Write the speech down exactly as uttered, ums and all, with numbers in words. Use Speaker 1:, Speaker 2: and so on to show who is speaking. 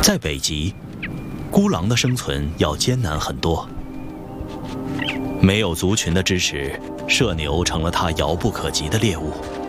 Speaker 1: 在北极，孤狼的生存要艰难很多。没有族群的支持，射牛成了它遥不可及的猎物。